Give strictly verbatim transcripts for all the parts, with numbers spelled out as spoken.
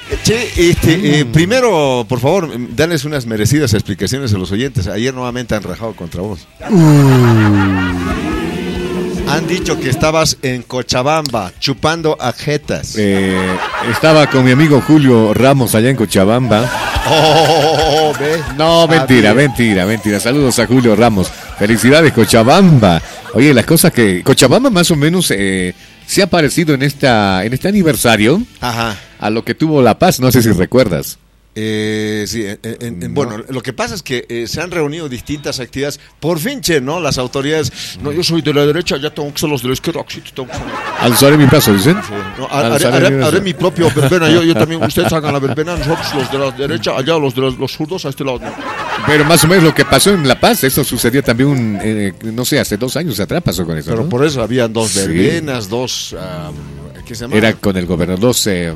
Che, este, mm. eh, primero, por favor, dales unas merecidas explicaciones a los oyentes. Ayer nuevamente han rajado contra vos. Uh. Han dicho que estabas en Cochabamba, chupando ajetas. Eh, estaba con mi amigo Julio Ramos allá en Cochabamba. Oh, ¿ves? No, mentira, ah, mentira, mentira. Saludos a Julio Ramos. Felicidades, Cochabamba. Oye, las cosas que... Cochabamba más o menos eh, se ha parecido en esta en este aniversario. Ajá. A lo que tuvo La Paz, no sé si recuerdas. Eh, sí, en, en, en, bueno, lo que pasa es que eh, se han reunido distintas actividades. Por fin, che, ¿no? Las autoridades, no, yo soy de la derecha, ya tengo que ser los de la izquierda. Alzaré mi brazo, ¿dicen? Sí. No, haré, haré, haré, haré mi propio verbena, yo, yo también, ustedes hagan la verbena, nosotros los de la derecha, allá los de los, los zurdos, a este lado. No. Pero más o menos lo que pasó en La Paz, eso sucedió también, un, eh, no sé, hace dos años atrás pasó con eso. Pero ¿no? Por eso habían dos sí. verbenas, dos, um, ¿qué se llama? Era con el gobernador, dos... Eh,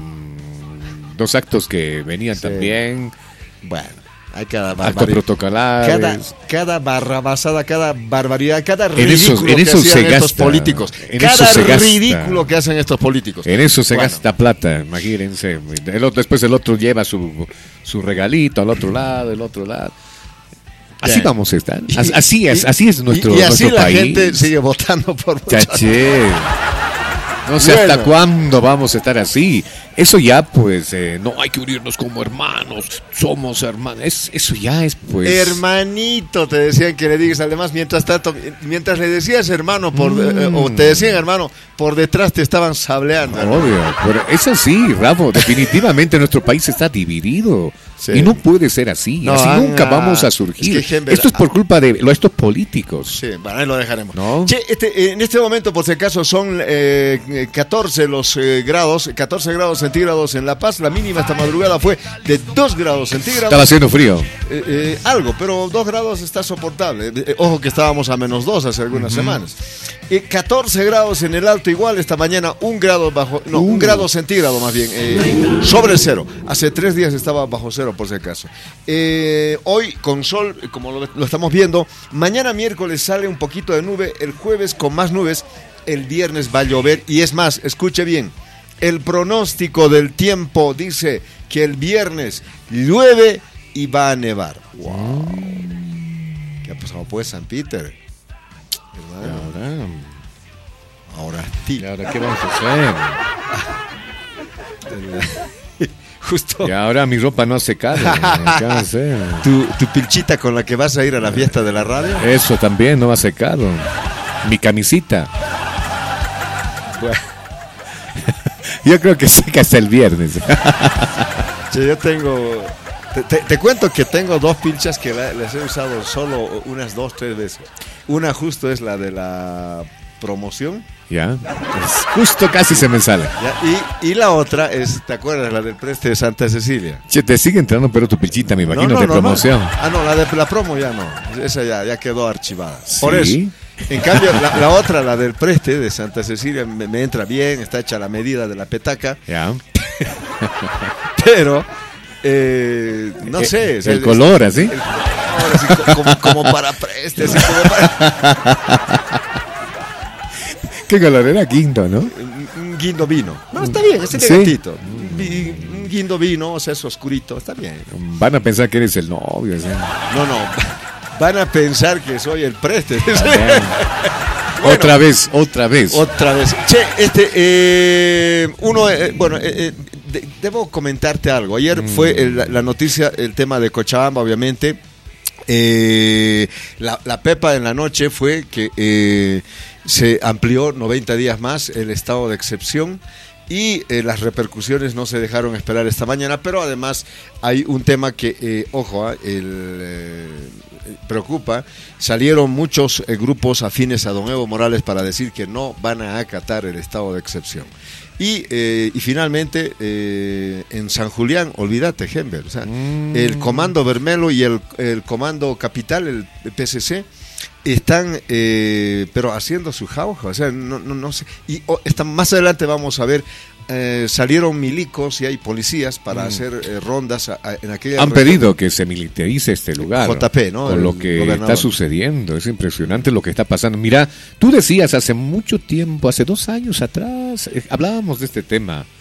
Dos actos que venían sí. también. Bueno, hay cada actos protocolares. Cada, cada barrabasada, cada barbaridad, cada ridículo en eso, en que eso hacen se estos gasta, políticos. En cada eso se ridículo gasta. que hacen estos políticos. En eso se bueno. gasta plata, imagínense. El otro, después el otro lleva su, su regalito al otro lado, el otro lado. Así yeah. vamos a estar. Así es, así es nuestro, y, y así nuestro la país. gente sigue votando por Chaché. No sé bueno. hasta cuándo vamos a estar así. Eso ya, pues, eh, no hay que unirnos como hermanos. Somos hermanos. Es, eso ya es, pues. Hermanito, te decían que le digas. Además, mientras tanto, mientras le decías hermano, por, mm. eh, o te decían hermano, por detrás te estaban sableando. No, obvio. Pero es así, Rafa. Definitivamente nuestro país está dividido. Sí. Y no puede ser así. No, así Ana, nunca vamos a surgir. Es que, Hember, esto es por culpa de lo, estos políticos. Sí, bueno, ahí lo dejaremos. ¿No? Che, este, en este momento, por si acaso, son eh, catorce los eh, grados, catorce grados centígrados en La Paz. La mínima esta madrugada fue de dos grados centígrados. Estaba haciendo frío. Eh, eh, algo, pero dos grados está soportable. Eh, ojo que estábamos a menos dos hace algunas uh-huh. semanas. Eh, catorce grados en el Alto igual. Esta mañana un grado bajo, no, uh. un grado centígrado más bien, eh, sobre cero. Hace tres días estaba bajo cero, por si acaso. Eh, hoy con sol, como lo, lo estamos viendo. Mañana miércoles sale un poquito de nube. El jueves con más nubes. El viernes va a llover. Y es más, escuche bien. El pronóstico del tiempo dice que el viernes llueve y va a nevar. Wow. ¿Qué ha pasado pues, San Peter? Ahora, ahora sí. ¿Y ahora qué vamos a hacer? Justo. Y ahora mi ropa no ha secado. ¿Qué vamos a hacer? ¿Tu, tu pilchita con la que vas a ir a la fiesta de la radio? Eso también no ha secado. Mi camisita. Bueno. Yo creo que seca hasta el viernes. Sí, yo tengo... Te, te, te cuento que tengo dos pilchas que la, las he usado solo unas dos, tres veces. Una justo es la de la promoción. Ya, pues justo casi se me sale. Ya, y, y la otra es, ¿te acuerdas? La del preste de Santa Cecilia. Che, te sigue entrando pero tu pilchita, me imagino, no, no, de no, promoción. No. Ah, no, la de la promo ya no. Esa ya, ya quedó archivada. ¿Sí? Por eso. En cambio, la, la otra, la del preste de Santa Cecilia, me, me entra bien, está hecha a la medida de la petaca. Ya. Pero... Eh, no eh, sé. El, el color, ¿así? El, ahora sí, como, como para preste, así como para... ¿Qué color era? Guindo, ¿no? Un guindo vino. No, está bien, es elegantito. ¿Sí? Un guindo vino, o sea, es oscurito, está bien. Van a pensar que eres el novio, ¿sí? No, no. Van a pensar que soy el preste. Bueno, otra vez, otra vez. Otra vez. Che, este, eh, uno, eh, bueno, eh, eh, de, debo comentarte algo. Ayer mm. fue el, la noticia, el tema de Cochabamba, obviamente. Eh, la, la pepa en la noche fue que eh, se amplió noventa días más el estado de excepción. Y eh, las repercusiones no se dejaron esperar esta mañana, pero además hay un tema que, eh, ojo, eh, el, eh, preocupa. Salieron muchos eh, grupos afines a don Evo Morales para decir que no van a acatar el estado de excepción. Y, eh, y finalmente, eh, en San Julián, olvídate, Hember, o sea, mm. el Comando Vermelo y el, el Comando Capital, el P C C, están eh, pero haciendo su jauja, o sea, no, no, no sé, y oh, están, más adelante vamos a ver, eh, salieron milicos y hay policías para mm. hacer eh, rondas a, a, en aquella han región. Pedido que se militarice este lugar, J P, ¿no? Con el lo que gobernador. Está sucediendo, es impresionante lo que está pasando. Mira, tú decías hace mucho tiempo, hace dos años atrás, eh, hablábamos de este tema.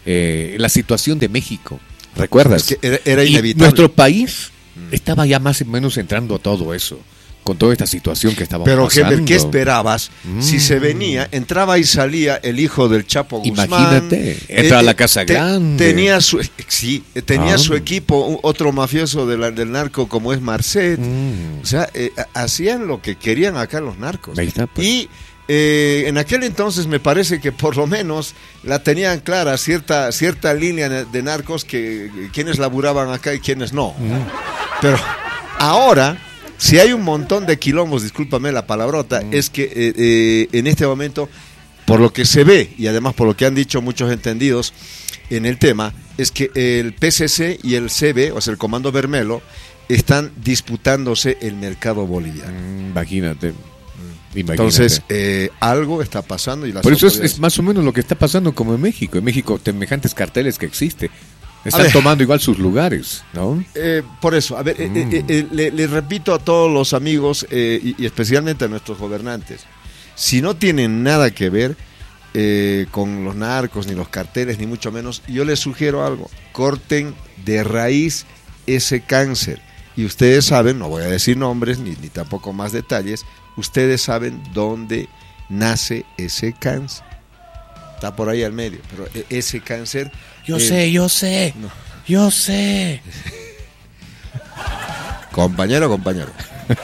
eh, la situación de México. ¿Recuerdas? Es que era, era inevitable. Y nuestro país mm. estaba ya más o menos entrando a todo eso. Con toda esta situación que estaba Pero, pasando. Pero, ¿qué esperabas? Mm. Si se venía, entraba y salía el hijo del Chapo Guzmán. Imagínate, entra eh, a la Casa te, Grande. Tenía su, sí, tenía ah. su equipo, otro mafioso de la, del narco como es Marcet. Mm. O sea, eh, hacían lo que querían acá los narcos. Ahí está, pues. Y eh, en aquel entonces me parece que por lo menos la tenían clara cierta, cierta línea de narcos que quienes laburaban acá y quienes no. Mm. Pero ahora... Si hay un montón de quilombos, discúlpame la palabrota, mm. es que eh, eh, en este momento, por lo que se ve, y además por lo que han dicho muchos entendidos en el tema, es que el P C C y el C B, o sea, el Comando Bermelo, están disputándose el mercado boliviano. Mm, imagínate. Mm. Imagínate. Entonces, eh, algo está pasando. Y las por eso es, es más o menos lo que está pasando como en México. En México, semejantes carteles que existen. Están ver, tomando igual sus lugares, ¿no? Eh, por eso, a ver, mm. eh, eh, eh, le, le repito a todos los amigos eh, y, y especialmente a nuestros gobernantes, si no tienen nada que ver eh, con los narcos, ni los carteles, ni mucho menos, yo les sugiero algo, corten de raíz ese cáncer. Y ustedes saben, no voy a decir nombres, ni, ni tampoco más detalles, ustedes saben dónde nace ese cáncer. Está por ahí al medio, pero ese cáncer... Yo eh, sé, yo sé, no. yo sé. Compañero, compañero.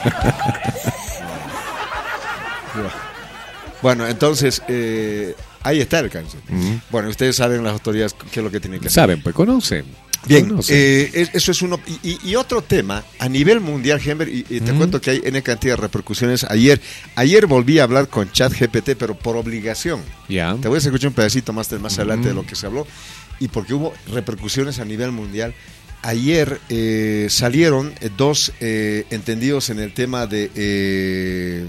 Bueno, entonces, eh, ahí está el cáncer. Uh-huh. Bueno, ustedes saben, las autoridades, qué es lo que tienen que hacer. Saben, pues conocen. Bien, conocen. Eh, eso es uno. Y, y, y otro tema, a nivel mundial, Gember, y, y te uh-huh. cuento que hay N cantidad de repercusiones. Ayer ayer volví a hablar con ChatGPT, pero por obligación. Yeah. Te voy a escuchar un pedacito más, más uh-huh. adelante de lo que se habló. Y porque hubo repercusiones a nivel mundial. Ayer eh, salieron eh, dos eh, entendidos en el tema de, eh,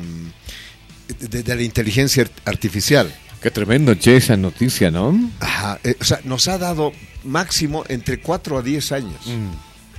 de, de la inteligencia artificial. Qué tremendo, che, esa noticia, ¿no? Ajá, eh, o sea, nos ha dado máximo entre cuatro a diez años. Mm.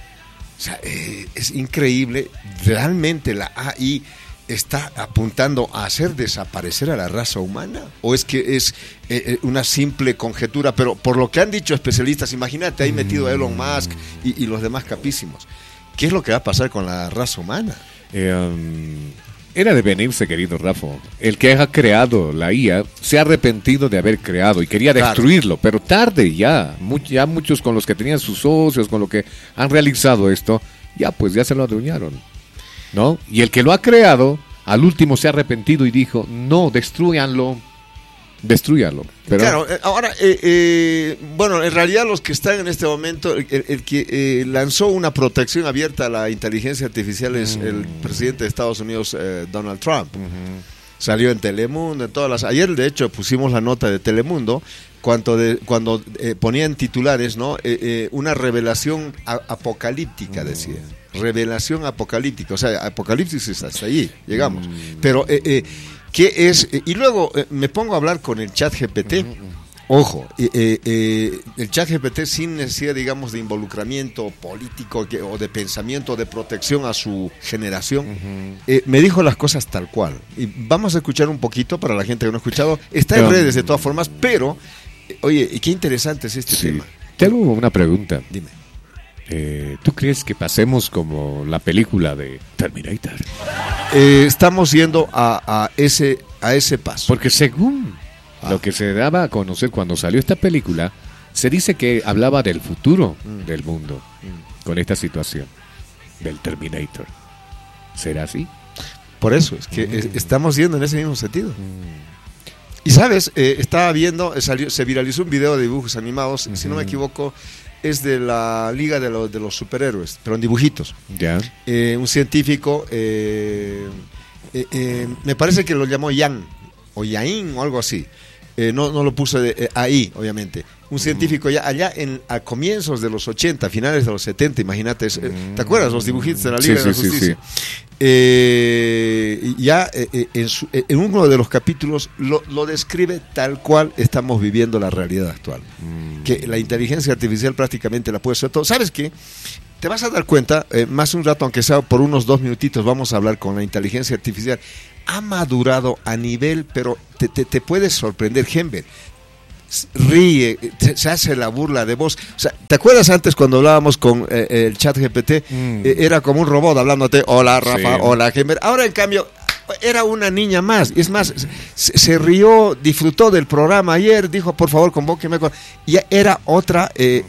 O sea, eh, es increíble. Realmente la A I está apuntando a hacer desaparecer a la raza humana, o es que es eh, una simple conjetura, pero por lo que han dicho especialistas, imagínate ahí metido a Elon Musk y, y los demás capísimos, ¿qué es lo que va a pasar con la raza humana? Eh, um, era de venirse, querido Rafa. El que ha creado la I A se ha arrepentido de haber creado y quería destruirlo, claro. Pero tarde ya, much, ya muchos con los que tenían sus socios, con los que han realizado esto, ya pues ya se lo adueñaron, ¿no? Y el que lo ha creado, al último se ha arrepentido y dijo, no, destruyanlo, destruyanlo. Pero... Claro, ahora, eh, eh, bueno, en realidad los que están en este momento, el, el que eh, lanzó una protección abierta a la inteligencia artificial es mm. el presidente de Estados Unidos, eh, Donald Trump. Uh-huh. Salió en Telemundo, en todas las... Ayer, de hecho, pusimos la nota de Telemundo, cuando, de, cuando eh, ponían titulares, ¿no? Eh, eh, una revelación a, apocalíptica, uh-huh. decía. Revelación apocalíptica, o sea, apocalipsis es hasta allí, llegamos. Mm. Pero, eh, eh, ¿qué es? Eh, y luego eh, me pongo a hablar con el ChatGPT. Mm-hmm. Ojo, eh, eh, eh, el ChatGPT sin necesidad, digamos, de involucramiento político que, o de pensamiento, de protección a su generación, mm-hmm. eh, me dijo las cosas tal cual. Y vamos a escuchar un poquito para la gente que no ha escuchado. Está en um, redes de todas formas, pero, eh, oye, qué interesante es este sí. tema. Te hago una pregunta. Dime. Eh, ¿Tú crees que pasemos como la película de Terminator? Eh, estamos yendo a, a ese a ese paso. Porque según ah. lo que se daba a conocer cuando salió esta película, se dice que hablaba del futuro mm. del mundo mm. con esta situación del Terminator. ¿Será así? Por eso, es que mm. es, estamos yendo en ese mismo sentido. Mm. Y sabes, eh, estaba viendo, salió, se viralizó un video de dibujos animados, mm-hmm. si no me equivoco, es de la Liga de los, de los Superhéroes, pero en dibujitos. Ya. Eh, un científico, eh, eh, eh, me parece que lo llamó Yang, o Yain, o algo así. Eh, no, no lo puso de, eh, ahí, obviamente. Un científico ya allá en, a comienzos de los ochenta, finales de los setenta, imagínate, eh, ¿te acuerdas? Los dibujitos de la Liga sí, de la sí, Justicia. Sí, sí. Eh, ya eh, en, su, en uno de los capítulos lo, lo describe tal cual estamos viviendo la realidad actual. Mm. Que la inteligencia artificial prácticamente la puede hacer todo. ¿Sabes qué? Te vas a dar cuenta, eh, más un rato, aunque sea por unos dos minutitos, vamos a hablar con la inteligencia artificial. Ha madurado a nivel, pero te, te, te puedes sorprender, Gember. ríe, se hace la burla de vos. O sea, ¿te acuerdas antes cuando hablábamos con eh, el chat G P T? Mm. Eh, era como un robot hablándote, hola Rafa, sí. Hola Gemer. Ahora en cambio era una niña más. Es más, se, se rió, disfrutó del programa ayer, dijo, por favor, convóqueme. Con... Y era otra, eh,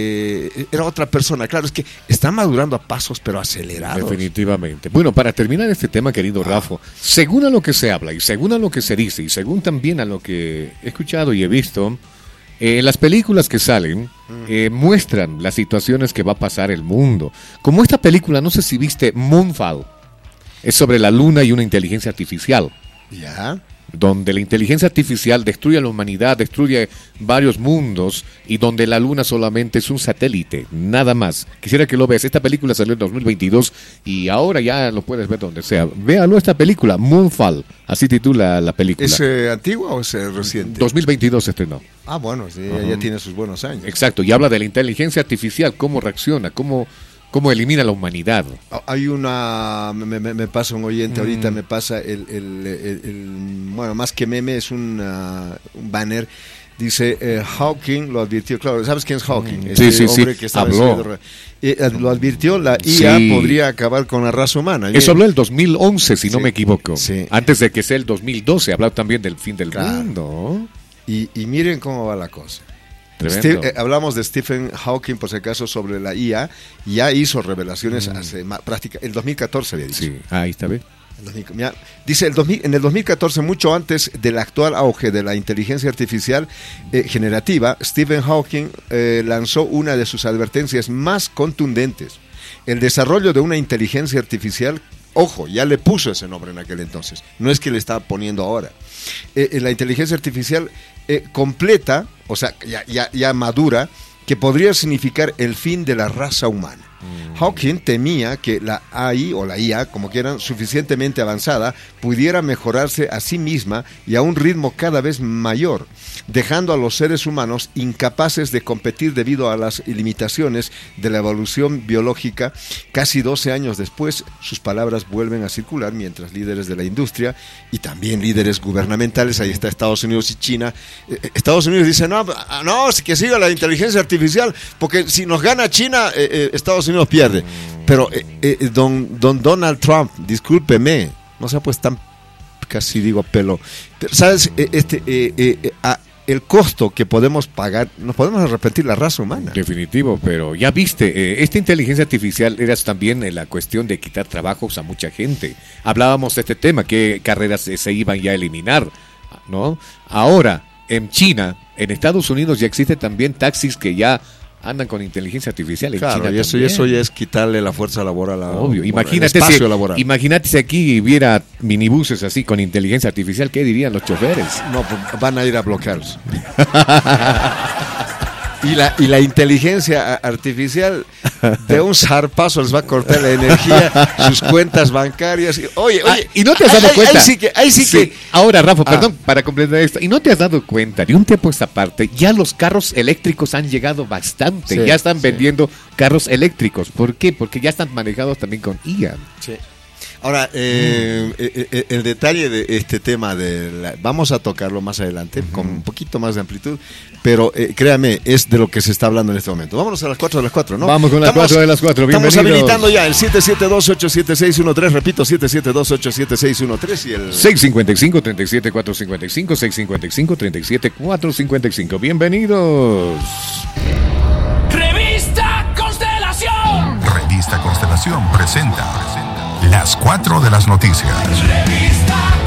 eh, era otra persona. Claro, es que está madurando a pasos, pero acelerados. Definitivamente. Bueno, para terminar este tema, querido ah. Rafa, según a lo que se habla y según a lo que se dice y según también a lo que he escuchado y he visto, eh, las películas que salen eh, muestran las situaciones que va a pasar el mundo. Como esta película, no sé si viste Moonfall. Es sobre la luna y una inteligencia artificial. Ya. Donde la inteligencia artificial destruye a la humanidad, destruye varios mundos y donde la luna solamente es un satélite, nada más. Quisiera que lo veas. Esta película salió en dos mil veintidós y ahora ya lo puedes ver donde sea. Véalo, esta película, Moonfall, así titula la película. ¿Es eh, antigua o es eh, reciente? dos mil veintidós se estrenó. Ah, bueno, sí, uh-huh. ya tiene sus buenos años. Exacto, y habla de la inteligencia artificial, cómo reacciona, cómo... ¿Cómo elimina la humanidad? Hay una... Me, me, me pasa un oyente, mm. ahorita me pasa el, el, el, el... Bueno, más que meme, es un, uh, un banner. Dice, eh, Hawking lo advirtió. Claro, ¿sabes quién es Hawking? Mm. Este sí, sí, hombre sí. Que habló. Eh, lo advirtió, la I A sí. podría acabar con la raza humana. Eso habló el dos mil once, si sí. no me equivoco. Sí. Antes de que sea el dos mil doce, habló también del fin del claro. mundo. Y, y miren cómo va la cosa. Steve, eh, hablamos de Stephen Hawking, por si acaso, sobre la I A. Ya hizo revelaciones mm. hace más, práctica, el dos mil catorce había dicho. Sí, ahí está bien. Dice, el dos mil, en el dos mil catorce, mucho antes del actual auge de la inteligencia artificial eh, generativa, Stephen Hawking eh, lanzó una de sus advertencias más contundentes. El desarrollo de una inteligencia artificial, ojo, ya le puso ese nombre en aquel entonces, no es que le está poniendo ahora. Eh, la inteligencia artificial eh, completa, o sea, ya, ya, ya madura, que podría significar el fin de la raza humana. Mm. Hawking temía que la A I o la I A, como quieran, suficientemente avanzada, pudiera mejorarse a sí misma y a un ritmo cada vez mayor, dejando a los seres humanos incapaces de competir debido a las limitaciones de la evolución biológica. Casi doce años después, sus palabras vuelven a circular mientras líderes de la industria y también líderes gubernamentales, ahí está Estados Unidos y China, eh, Estados Unidos dice, no, no, que siga la inteligencia artificial, porque si nos gana China, eh, eh, Estados Unidos pierde. Pero eh, eh, don, don Donald Trump, discúlpeme, no sea pues tan, casi digo pelo, pero sabes, eh, este eh, eh, a, el costo que podemos pagar, nos podemos arrepentir la raza humana. Definitivo, pero ya viste, eh, esta inteligencia artificial era también eh, la cuestión de quitar trabajos a mucha gente. Hablábamos de este tema, qué carreras eh, se iban ya a eliminar, ¿no? Ahora, en China, en Estados Unidos ya existen también taxis que ya andan con inteligencia artificial en claro, China. Y eso, y eso ya es quitarle la fuerza laboral a obvio. Imagínate, espacio si, laboral. Imagínate si aquí hubiera minibuses así con inteligencia artificial, ¿qué dirían los choferes? No, pues van a ir a bloquearlos. Y la, y la inteligencia artificial de un zarpazo les va a cortar la energía, sus cuentas bancarias. Y, oye, oye, ah, y no te has dado ahí, cuenta. Ahí sí que, ahí sí, sí. que. Ahora, Rafa, ah. perdón, para completar esto. Y no te has dado cuenta, de un tiempo a esta parte, ya los carros eléctricos han llegado bastante. Sí, ya están sí. vendiendo carros eléctricos. ¿Por qué? Porque ya están manejados también con I A. Sí. Ahora, eh, mm. eh, el detalle de este tema, de la, vamos a tocarlo más adelante, uh-huh. con un poquito más de amplitud, pero eh, créame, es de lo que se está hablando en este momento. Vámonos a las cuatro de las cuatro, ¿no? Vamos con las cuatro de las cuatro, bienvenidos. Estamos habilitando ya el siete siete dos, ocho siete seis uno tres, repito, siete siete dos, ocho siete seis uno tres y el... seis cinco cinco, tres siete cuatro cinco cinco, seis cinco cinco, tres siete cuatro cinco cinco. Bienvenidos. Revista Constelación. Revista Constelación presenta... presenta. Las cuatro de las noticias. Revista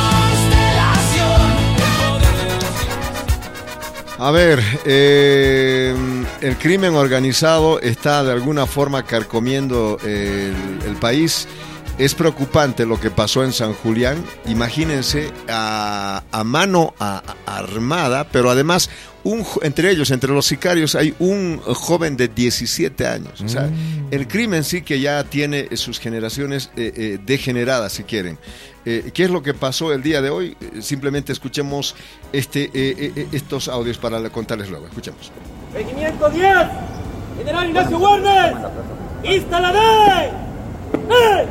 Constelación. A ver, eh, el crimen organizado está de alguna forma carcomiendo el, el país. Es preocupante lo que pasó en San Julián. Imagínense a, a mano a, a armada, pero además un, entre ellos, entre los sicarios, hay un joven de diecisiete años. O sea, mm. el crimen sí que ya tiene sus generaciones eh, eh, degeneradas, si quieren. Eh, ¿Qué es lo que pasó el día de hoy? Eh, simplemente escuchemos este, eh, eh, estos audios para contarles luego. Escuchemos. Regimiento diez, General Ignacio Warner, ¡insta la ley! ¡Eh!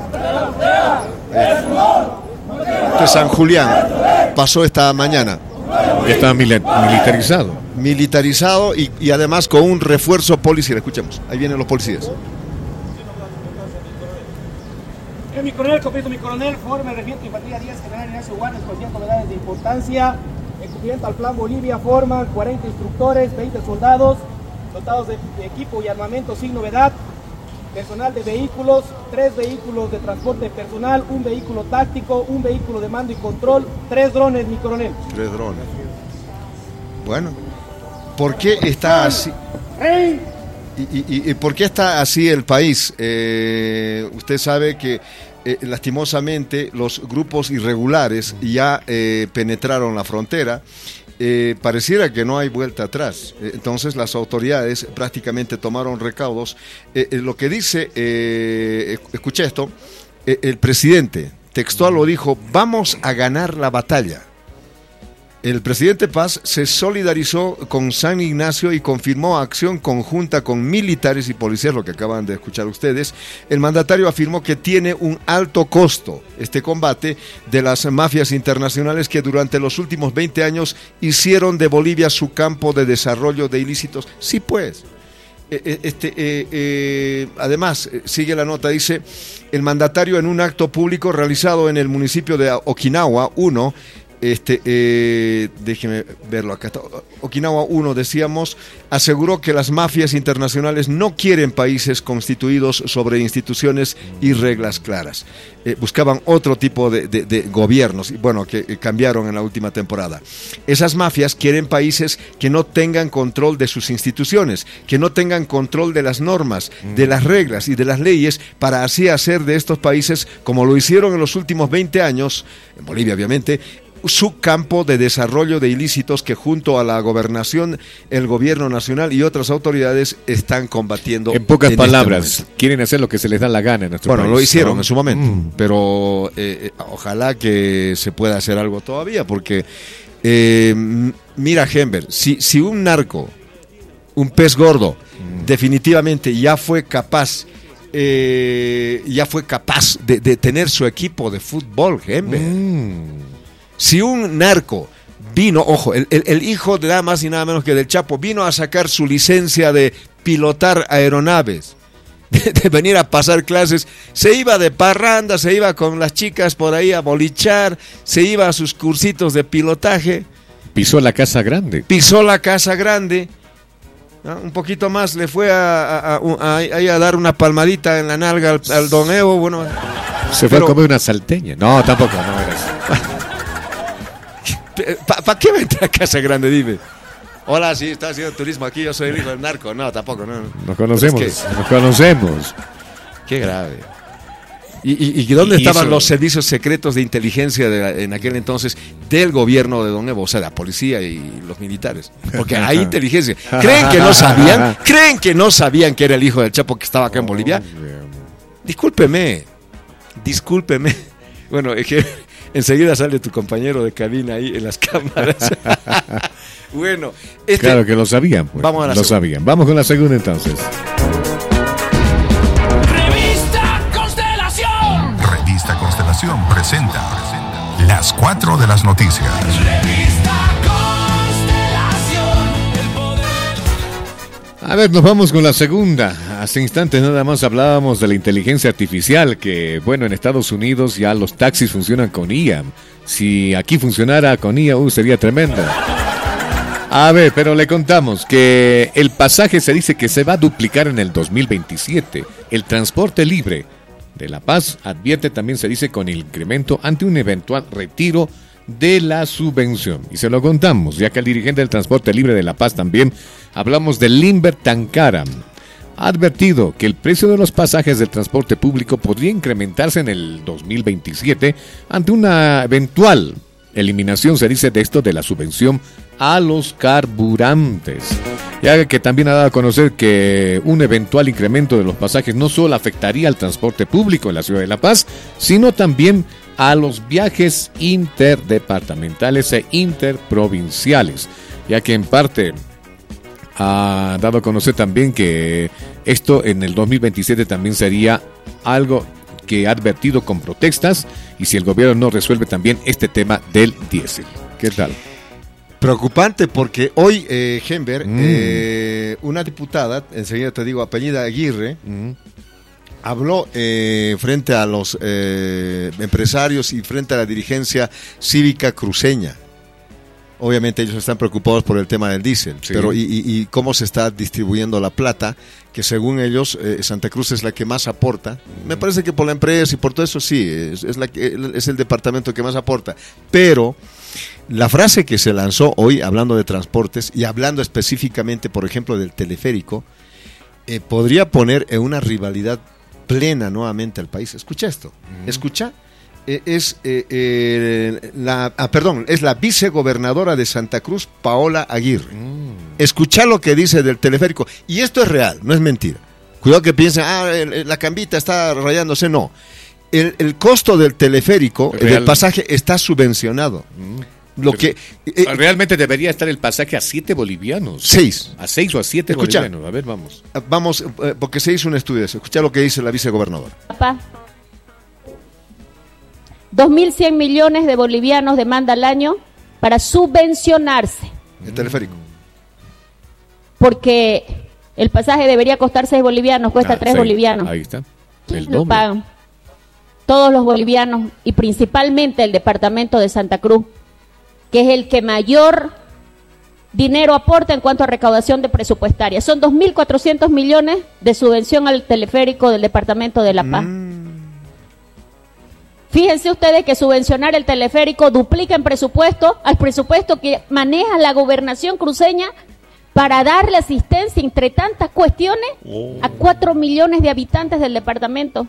Eh. Esto es San Julián, pasó esta mañana. Está militarizado. Militarizado y, y además con un refuerzo policial. Escuchemos, ahí vienen los policías. Mi coronel, completo mi coronel, forma el regimiento de infantería diez, general Ignacio Guarnes, con cien novedades de importancia. En cumplimiento al plan Bolivia, forman cuarenta instructores, veinte soldados, dotados de, de equipo y armamento sin novedad. Personal de vehículos, tres vehículos de transporte personal, un vehículo táctico, un vehículo de mando y control, tres drones, mi coronel. Tres drones. Bueno, ¿por qué está así? ¡Hey! ¿Y, y, y por qué está así el país? Eh, usted sabe que eh, lastimosamente los grupos irregulares ya eh, penetraron la frontera. Eh, pareciera que no hay vuelta atrás. Eh, entonces las autoridades prácticamente tomaron recaudos. Eh, eh, lo que dice, eh, escuché esto, eh, el presidente textual lo dijo: vamos a ganar la batalla. El presidente Paz se solidarizó con San Ignacio y confirmó acción conjunta con militares y policías, lo que acaban de escuchar ustedes. El mandatario afirmó que tiene un alto costo este combate de las mafias internacionales que durante los últimos veinte años hicieron de Bolivia su campo de desarrollo de ilícitos. Sí, pues. Este, eh, eh, además, sigue la nota, dice: el mandatario en un acto público realizado en el municipio de Okinawa uno, Este, eh, déjeme verlo acá. Okinawa uno, decíamos, aseguró que las mafias internacionales no quieren países constituidos sobre instituciones y reglas claras. Eh, buscaban otro tipo de, de, de gobiernos, bueno, que eh, cambiaron en la última temporada. Esas mafias quieren países que no tengan control de sus instituciones, que no tengan control de las normas, mm. de las reglas y de las leyes, para así hacer de estos países, como lo hicieron en los últimos veinte años, en Bolivia obviamente, su campo de desarrollo de ilícitos que junto a la gobernación, el gobierno nacional y otras autoridades están combatiendo. En pocas en palabras, este quieren hacer lo que se les da la gana en nuestro bueno, país. Bueno, lo hicieron, ¿no?, en su momento, mm. pero eh, ojalá que se pueda hacer algo todavía, porque eh, mira, Hember, si, si un narco, un pez gordo, mm. definitivamente ya fue capaz eh, ya fue capaz de, de tener su equipo de fútbol, Hember. Mm. Si un narco vino, ojo, el, el, el hijo de nada más y nada menos que del Chapo, vino a sacar su licencia de pilotar aeronaves, de, de venir a pasar clases, se iba de parranda, se iba con las chicas por ahí a bolichar, se iba a sus cursitos de pilotaje. Pisó la casa grande. Pisó la casa grande. ¿No? Un poquito más le fue a, a, a, a, a, a dar una palmadita en la nalga al, al don Evo. Bueno, se fue pero, a comer una salteña. No, tampoco, no era eso. ¿Para pa qué va a entrar a Casa Grande? Dime. Hola, sí, está haciendo turismo aquí, yo soy el hijo del narco. No, tampoco, no. Nos conocemos, es que, nos conocemos. Qué grave. ¿Y, y, y dónde y estaban eso? Los servicios secretos de inteligencia de la, en aquel entonces del gobierno de Don Evo? O sea, la policía y los militares. Porque hay inteligencia. ¿Creen que no sabían? ¿Creen que no sabían que era el hijo del Chapo que estaba acá en Bolivia? Discúlpeme. Discúlpeme. Bueno, es que enseguida sale tu compañero de cabina ahí en las cámaras. Bueno, este, claro que lo sabían, pues. Vamos a la lo segunda. sabían. Vamos con la segunda entonces. Revista Constelación. Revista Constelación presenta las cuatro de las noticias. Revista Constelación. El poder. A ver, nos vamos con la segunda. Hace instantes nada más hablábamos de la inteligencia artificial, que bueno, en Estados Unidos ya los taxis funcionan con I A. Si aquí funcionara con I A, uh, sería tremendo. A ver, pero le contamos que el pasaje se dice que se va a duplicar en el dos mil veintisiete. El transporte libre de La Paz advierte, también se dice, con el incremento ante un eventual retiro de la subvención. Y se lo contamos, ya que el dirigente del transporte libre de La Paz también, hablamos de Limber Tancara, ha advertido que el precio de los pasajes del transporte público podría incrementarse en el dos mil veintisiete ante una eventual eliminación, se dice, de esto de la subvención a los carburantes. Ya que también ha dado a conocer que un eventual incremento de los pasajes no solo afectaría al transporte público en la ciudad de La Paz, sino también a los viajes interdepartamentales e interprovinciales, ya que en parte ha dado a conocer también que esto en el dos mil veintisiete también sería algo que ha advertido con protestas, y si el gobierno no resuelve también este tema del diésel. ¿Qué tal? Preocupante porque hoy, eh, Gember, mm. eh, una diputada, enseguida te digo, apellida Aguirre, mm. habló eh, frente a los eh, empresarios y frente a la dirigencia cívica cruceña. Obviamente ellos están preocupados por el tema del diésel, sí. pero y, y, y cómo se está distribuyendo la plata, que según ellos eh, Santa Cruz es la que más aporta. Mm. Me parece que por la empresa y por todo eso sí, es, es, la, es el departamento que más aporta. Pero la frase que se lanzó hoy, hablando de transportes y hablando específicamente, por ejemplo, del teleférico, eh, podría poner en una rivalidad plena nuevamente al país. Escucha esto, mm. escucha. Es eh, eh, la ah, perdón, es la vicegobernadora de Santa Cruz, Paola Aguirre. Mm. Escucha lo que dice del teleférico. Y esto es real, no es mentira. Cuidado que piensen, ah, el, la cambita está rayándose. No. El, el costo del teleférico, real. del pasaje, está subvencionado. Mm. Lo que eh, realmente debería estar el pasaje a siete bolivianos. Seis. A seis o a siete Escucha, bolivianos. A ver, vamos. Vamos, eh, porque se hizo un estudio de eso. Escucha lo que dice la vicegobernadora. Papá. dos mil cien millones de bolivianos demanda al año para subvencionarse. El teleférico. Porque el pasaje debería costar seis bolivianos, cuesta ah, tres bolivianos. Ahí está. ¿Quiénes lo pagan? Todos los bolivianos y principalmente el departamento de Santa Cruz, que es el que mayor dinero aporta en cuanto a recaudación de presupuestaria. Son dos mil cuatrocientos millones de subvención al teleférico del departamento de La Paz. Mm. Fíjense ustedes que subvencionar el teleférico duplica en presupuesto al presupuesto que maneja la gobernación cruceña para darle asistencia entre tantas cuestiones oh. a cuatro millones de habitantes del departamento.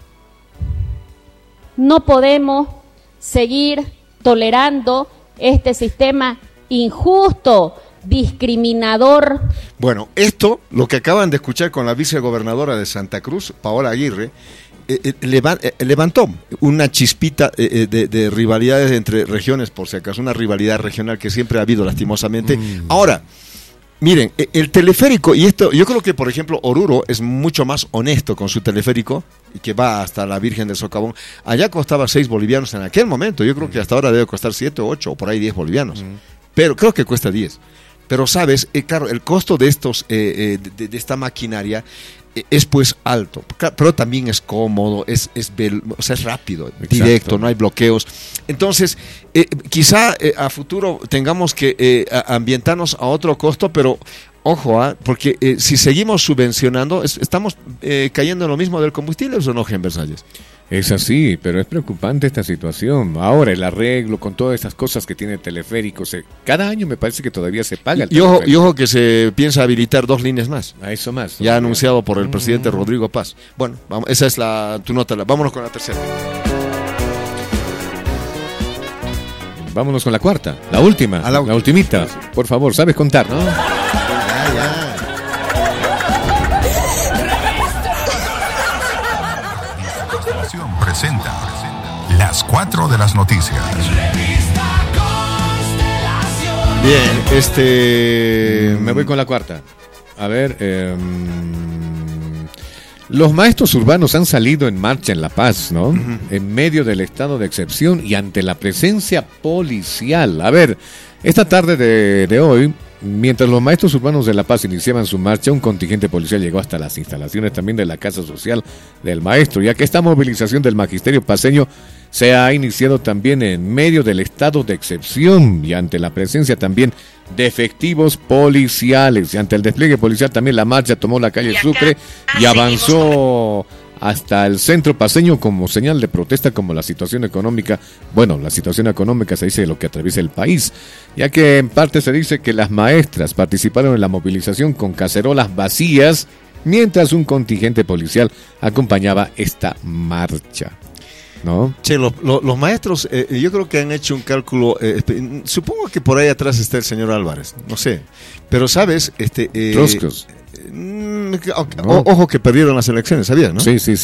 No podemos seguir tolerando este sistema injusto, discriminador. Bueno, esto, lo que acaban de escuchar con la vicegobernadora de Santa Cruz, Paola Aguirre, Eh, eh, leva- eh, levantó una chispita eh, de, de rivalidades entre regiones, por si acaso, una rivalidad regional que siempre ha habido lastimosamente. Mm. Ahora, miren, eh, el teleférico, y esto, yo creo que por ejemplo Oruro es mucho más honesto con su teleférico, y que va hasta la Virgen del Socavón. Allá costaba seis bolivianos en aquel momento, yo creo mm. que hasta ahora debe costar siete o ocho, o por ahí diez bolivianos, mm. pero creo que cuesta diez. Pero sabes, eh, claro, el costo de estos, eh, eh, de, de esta maquinaria es pues alto, pero también es cómodo, es es, vel, o sea, es rápido, Exacto. directo, no hay bloqueos. Entonces, eh, quizá eh, a futuro tengamos que eh, ambientarnos a otro costo, pero ojo, ¿eh? porque eh, si seguimos subvencionando, es, estamos eh, cayendo en lo mismo del combustible, ¿o no, Gen Versalles? Es así, pero es preocupante esta situación. Ahora el arreglo con todas estas cosas que tiene el teleférico, se, cada año me parece que todavía se paga el y, ojo, y ojo que se piensa habilitar dos líneas más. A eso más. Ya anunciado por el mm. presidente Rodrigo Paz. Bueno, vamos, esa es la tu nota. Vámonos con la tercera. Vámonos con la cuarta, la última, la, la ultimita. Por favor, sabes contar, ¿no? Ya, ya. Presenta las cuatro de las noticias. Bien, este... Me voy con la cuarta. A ver, eh, los maestros urbanos han salido en marcha en La Paz, ¿no? Uh-huh. En medio del estado de excepción y ante la presencia policial. A ver, esta tarde de, de hoy, mientras los maestros urbanos de La Paz iniciaban su marcha, un contingente policial llegó hasta las instalaciones también de la Casa Social del Maestro, ya que esta movilización del magisterio paceño se ha iniciado también en medio del estado de excepción y ante la presencia también de efectivos policiales. Y ante el despliegue policial también la marcha tomó la calle Sucre y avanzó hasta el centro paceño como señal de protesta, como la situación económica, bueno, la situación económica se dice lo que atraviesa el país, ya que en parte se dice que las maestras participaron en la movilización con cacerolas vacías, mientras un contingente policial acompañaba esta marcha. ¿No? Che, lo, lo, los maestros, eh, yo creo que han hecho un cálculo, eh, supongo que por ahí atrás está el señor Álvarez, no sé, pero sabes, este... Eh, Troscos. Mm, o, no. Ojo que perdieron las elecciones, ¿sabías, no? Sí, sí, sí.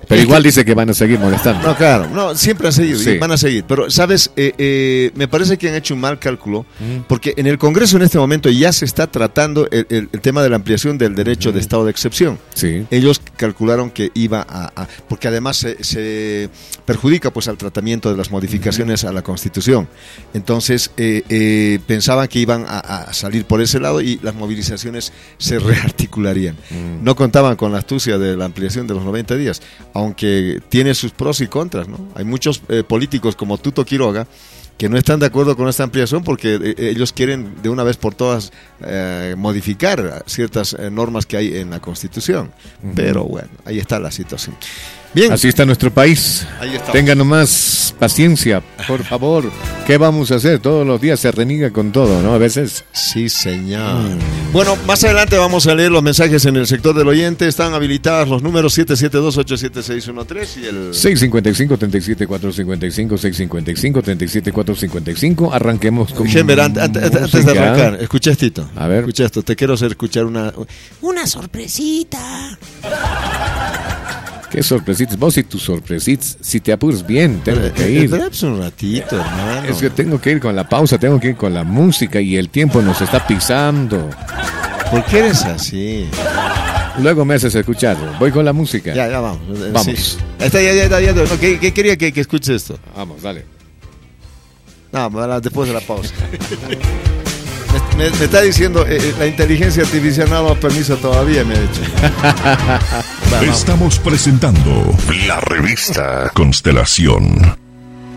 Pero igual dice que van a seguir molestando. No, claro, no, siempre han seguido Sí. y van a seguir. Pero, ¿sabes? Eh, eh, me parece que han hecho un mal cálculo, Mm. porque en el Congreso en este momento ya se está tratando el, el- el tema de la ampliación del derecho de estado de excepción. Sí. Ellos calcularon que iba a... a- porque además se, se perjudica pues al tratamiento de las modificaciones a la Constitución. Entonces, eh, eh, pensaban que iban a, a salir por ese lado y las movilizaciones se rearticularían. Mm. No contaban con la astucia de la ampliación de los noventa días, aunque tiene sus pros y contras, ¿no? Hay muchos eh, políticos como Tuto Quiroga que no están de acuerdo con esta ampliación porque eh, ellos quieren de una vez por todas eh, modificar ciertas eh, normas que hay en la Constitución. Ujú. Pero bueno, ahí está la situación. Bien. Así está nuestro país. Ahí estamos. Tengan nomás paciencia, por favor. ¿Qué vamos a hacer? Todos los días se reniega con todo, ¿no? A veces. Sí, señor. Bueno, más adelante vamos a leer los mensajes en el sector del oyente. Están habilitados los números siete siete dos, ocho siete seis uno tres y el... seis cinco cinco, tres siete cuatro cinco cinco, seis cinco cinco, tres siete cuatro cinco cinco. Arranquemos con Gember, antes, antes- antes de música. arrancar, escucha esto. A ver. Escucha esto, te quiero hacer escuchar una... Una sorpresita. ¿Qué sorpresitas? Vos y tus sorpresitas. Si te apuras bien, tengo que ir. Espera pues un ratito, hermano. Es que tengo que ir con la pausa, tengo que ir con la música y el tiempo nos está pisando. ¿Por qué eres así? Luego me haces escuchar. Voy con la música. Ya, ya vamos. Eh, Vamos. sí. Ahí está, ya, ya, ya, ya. No, ¿qué, qué quería que, que escuches esto? Vamos, dale. No, para- después de la pausa. me, me- me está diciendo, eh, eh, la inteligencia artificial no da permiso todavía, me ha dicho. Vamos. Estamos presentando la revista Constelación.